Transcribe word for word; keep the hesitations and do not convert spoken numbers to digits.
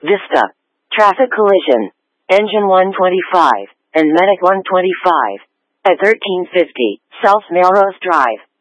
Vista. Traffic collision. Engine one twenty-five and Medic one twenty-five at thirteen fifty South Melrose Drive.